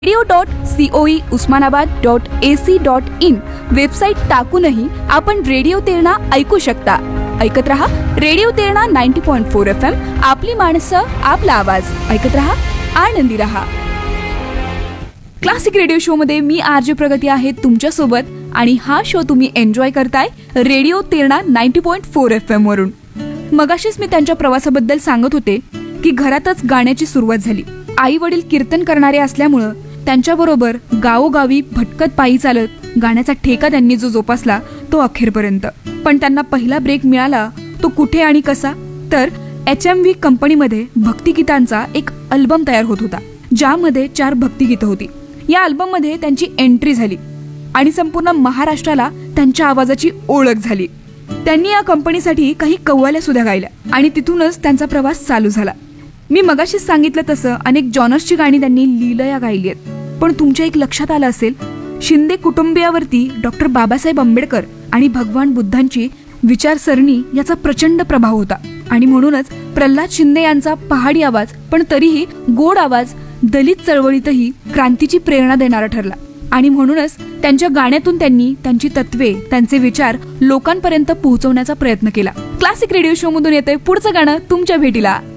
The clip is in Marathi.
radio.coe usmanabad.ac.in वेबसाईट टाकूनही आपण रेडिओ तेरणा ऐकू शकता. ऐकत रहा रेडिओ तेरणा 90.4 FM. आपली माणसं, आपला आवाज. ऐकत रहा, आनंदी रहा. क्लासिक रेडिओ शो मध्ये मी आरजे प्रगती आहे तुमच्या सोबत आणि हा शो तुम्ही एन्जॉय करताय रेडिओ तेरणा 90.4 FM वरून. मगाशीच मी त्यांच्या प्रवासाबद्दल सांगत होते की घरातच गाण्याची सुरुवात झाली. आई वडील कीर्तन करणारे असल्यामुळं त्यांच्याबरोबर गावोगावी भटकत पायी चालत गाण्याचा ठेका त्यांनी जो जोपासला तो अखेरपर्यंत. पण त्यांना पहिला ब्रेक मिळाला तो कुठे आणि कसा, तर HMV कंपनीमध्ये भक्तिगीतांचा एक अल्बम तयार होत होता ज्यामध्ये 4 भक्तिगीतं होती. या अल्बममध्ये त्यांची एंट्री झाली आणि संपूर्ण महाराष्ट्राला त्यांच्या आवाजाची ओळख झाली. त्यांनी या कंपनीसाठी काही कव्वाल्या सुद्धा गायल्या आणि तिथूनच त्यांचा प्रवास चालू झाला. मी मगाशीच सांगितलं तसं अनेक जॉनर्सची गाणी त्यांनी लीलया गायली आहेत. पण तुमच्या एक लक्षात आलं असेल, शिंदे कुटुंबियावरती डॉक्टर बाबासाहेब आंबेडकर आणि भगवान बुद्धांची विचारसरणी याचा प्रचंड प्रभाव होता आणि म्हणूनच प्रल्हाद शिंदे यांचा पहाडी आवाज पण तरीही गोड आवाज दलित चळवळीतही क्रांतीची प्रेरणा देणारा ठरला आणि म्हणूनच त्यांच्या गाण्यातून त्यांनी त्यांची तत्वे, त्यांचे विचार लोकांपर्यंत पोहोचवण्याचा प्रयत्न केला. क्लासिक रेडिओ शो मधून येतंय पुढचं गाणं तुमच्या भेटीला.